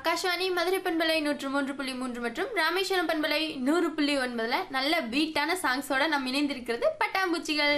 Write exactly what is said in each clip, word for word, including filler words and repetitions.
ஆகாஷவாணி மதுரை பண்பலை நூற்று மூன்று புள்ளி மூன்று மற்றும் ராமேஸ்வரம் பண்பலை நூறு புள்ளி ஒன்பதுல நல்ல பீட்டான சாங்ஸோட நம்ம இணைந்திருக்கிறது பட்டாம்பூச்சிகள்.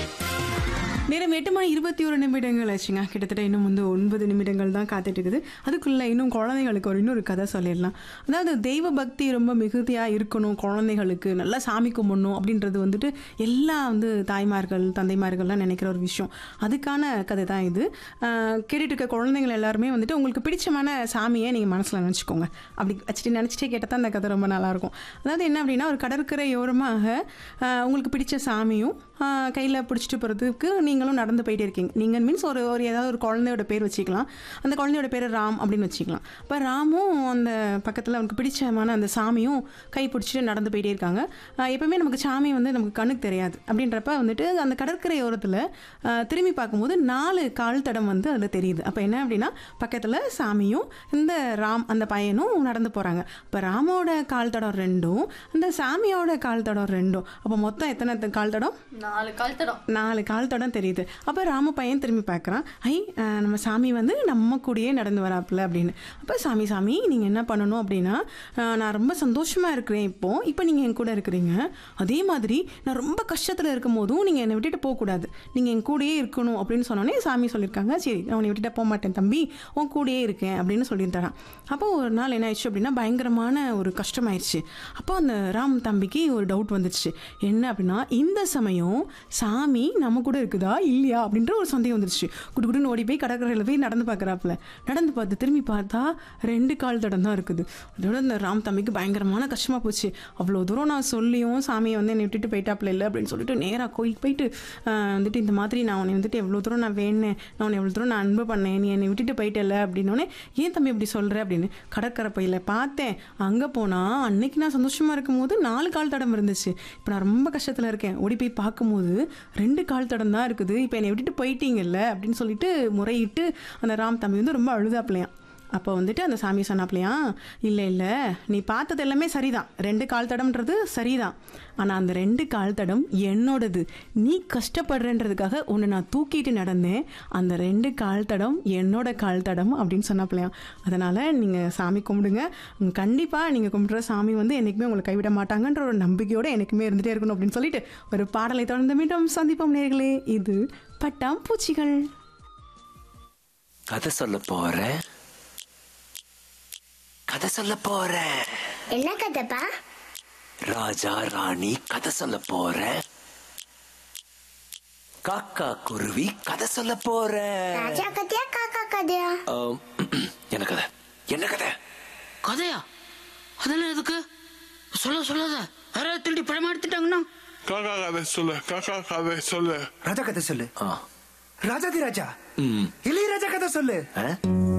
நேரம் எட்டு மணி இருபத்தி ஒரு நிமிடங்கள் ஆச்சுங்க. கிட்டத்தட்ட இன்னும் வந்து ஒன்பது நிமிடங்கள் தான் காத்துட்டு இருக்குது. அதுக்குள்ள இன்னும் குழந்தைகளுக்கு ஒரு இன்னொரு கதை சொல்லிடலாம். அதாவது தெய்வ பக்தி ரொம்ப மிகுதியாக இருக்கணும், குழந்தைகளுக்கு நல்லா சாமி கும்பிடணும் அப்படின்றது வந்துட்டு எல்லா வந்து தாய்மார்கள் தந்தைமார்கள்லாம் நினைக்கிற ஒரு விஷயம். அதுக்கான கதை தான் இது. கேட்டுட்டு இருக்க குழந்தைகள் எல்லாருமே வந்துட்டு உங்களுக்கு பிடிச்சமான சாமியை நீங்கள் மனசில் நினச்சிக்கோங்க. அப்படி வச்சுட்டு நினச்சிட்டே கேட்டால் தான் அந்த கதை ரொம்ப நல்லாயிருக்கும். அதாவது என்ன அப்படின்னா, ஒரு கடற்கரையோரமாக உங்களுக்கு பிடிச்ச சாமியும் கையில் பிடிச்சிட்டு போகிறதுக்கு நீங்களும் நடந்து போயிட்டே இருக்கீங்க. நீங்கள் மீன்ஸ் ஒரு ஒரு ஏதாவது ஒரு குழந்தையோட பேர் வச்சுக்கலாம். அந்த குழந்தையோட பேர் ராம் அப்படின்னு வச்சுக்கலாம். இப்போ ராமும் அந்த பக்கத்தில் அவனுக்கு பிடிச்சமான அந்த சாமியும் கை பிடிச்சிட்டு நடந்து போயிட்டே இருக்காங்க. எப்பவுமே நமக்கு சாமி வந்து நமக்கு கண்ணுக்கு தெரியாது. அப்படின்றப்ப வந்துட்டு அந்த கடற்கரை ஓரத்தில் திரும்பி பார்க்கும்போது நாலு கால் தடம் வந்து அதில் தெரியுது. அப்போ என்ன அப்படின்னா, பக்கத்தில் சாமியும் இந்த ராம் அந்த பையனும் நடந்து போகிறாங்க. இப்போ ராமோட கால் தடம் ரெண்டும், அந்த சாமியோட கால் தடம் ரெண்டும். அப்போ மொத்தம் எத்தனை கால் தடம்? நாலு கால் தடம். நாலு கால் தடம் தெரியுது. அப்போ ராம பையன் திரும்பி பார்க்குறான். ஐ நம்ம சாமி வந்து நம்ம கூடயே நடந்து வராப்புல அப்படின்னு. அப்போ சாமி சாமி நீங்கள் என்ன பண்ணணும் அப்படின்னா, நான் ரொம்ப சந்தோஷமாக இருக்கிறேன் இப்போ இப்போ நீங்கள் என் கூட இருக்கிறீங்க. அதே மாதிரி நான் ரொம்ப கஷ்டத்தில் இருக்கும் போதும் நீங்கள் என்னை விட்டுட்டு போகக்கூடாது, நீங்கள் என் கூடயே இருக்கணும் அப்படின்னு சொன்னோன்னே சாமி சொல்லியிருக்காங்க, சரி நான் உன்னை விட்டுட்டு போக மாட்டேன் தம்பி, உன் கூடயே இருக்கேன் அப்படின்னு சொல்லியிருந்தாரான். அப்போ ஒரு நாள் என்ன ஆயிடுச்சு அப்படின்னா, பயங்கரமான ஒரு கஷ்டமாயிடுச்சு. அப்போ அந்த ராம் தம்பிக்கு ஒரு டவுட் வந்துடுச்சு. என்ன அப்படின்னா, இந்த சமயம் சாமி நம்ம கூட இருக்குதா இல்லையா அப்படின்ற ஒரு சந்தேகம் வந்துருச்சு. குடு குடுன்னு ஓடி போய் கடற்கரையில் போய் நடந்து பார்க்குறாப்புல. நடந்து பார்த்து திரும்பி பார்த்தா ரெண்டு கால் தடம் தான் இருக்குது. அதோட இந்த ராம் தம்பிக்கு பயங்கரமான கஷ்டமாக போச்சு. அவ்வளோ தூரம் நான் சொல்லியும் சாமியை வந்து என்னை விட்டுட்டு போயிட்டாப்புல இல்லை அப்படின்னு சொல்லிட்டு நேராக கோயிலுக்கு போயிட்டு வந்துட்டு இந்த மாதிரி நான் உன்னை வந்துட்டு எவ்வளோ தூரம் நான் வேணேன், நான் உன்னை எவ்வளோ தூரம் நான் அன்பு பண்ணேன், நீ என்னை விட்டுட்டு போயிட்டல அப்படின்னோடனே, ஏன் தம்பி இப்படி சொல்கிற அப்படின்னு கடற்கரை பையில் பார்த்தேன். அங்கே போனால் அன்னைக்கு நான் சந்தோஷமாக இருக்கும் போது நாலு கால் தடம் இருந்துச்சு. இப்போ நான் ரொம்ப கஷ்டத்தில் இருக்கேன், ஓடி போய் பார்க்கும்போது ரெண்டு கால் தடம் தான் இருக்குது. இப்போ என்னை விட்டுட்டு போயிட்டீங்கல்ல அப்படின்னு சொல்லிட்டு முறையிட்டு அந்த ராம் தம்பி வந்து ரொம்ப அழுதாப்பிலையாம். அப்போ வந்துட்டு அந்த சாமி சொன்னாப்பிலையா, இல்லை இல்லை நீ பார்த்தது எல்லாமே சரிதான், ரெண்டு கால் தடம்ன்றது சரிதான், ஆனால் அந்த ரெண்டு கால் தடம் என்னோடது, நீ கஷ்டப்படுறன்றதுக்காக உன்னை நான் தூக்கிட்டு நடந்தேன், அந்த ரெண்டு கால் தடம் என்னோட கால் தடம் அப்படின்னு சொன்னாப்பிலையா. அதனால் நீங்கள் சாமி கும்பிடுங்க, கண்டிப்பாக நீங்கள் கும்பிடுற சாமி வந்து என்றைக்குமே உங்களை கைவிட மாட்டாங்கன்ற ஒரு நம்பிக்கையோடு எனக்குமே இருந்துகிட்டே இருக்கணும் அப்படின்னு சொல்லிட்டு ஒரு பாடலை தொடர்ந்து மீண்டும் சந்திப்போம் நேயர்களே. இது பட்டாம்பூச்சிகள். கதை சொல்ல போறேன் கதை சொல்ல போறேன் என்ன கதைப்பா? ராஜா ராணி கதை சொல்ல போறேன். காக்கா குருவி கதை சொல்ல போறேன். ராஜா கதையா காக்கா கதையா? என்ன கதை? என்ன கதை? கதையா? அதெல்லாம் எதுக்கு? சொல்ல சொல்லாத, யாராவது திருடி பழமா எடுத்துட்டாங்கன்னா. காக்கா கதை சொல்லு, காக்கா கதை சொல்லு. ராஜா கதை சொல்லு. ராஜாதி ராஜா இளையராஜா கதை சொல்லு.